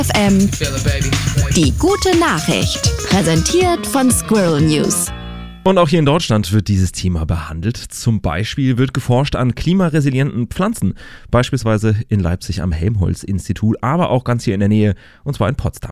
FM. Die gute Nachricht. Präsentiert von Squirrel News. Und auch hier in Deutschland wird dieses Thema behandelt. Zum Beispiel wird geforscht an klimaresilienten Pflanzen. Beispielsweise in Leipzig am Helmholtz-Institut, aber auch ganz hier in der Nähe, und zwar in Potsdam.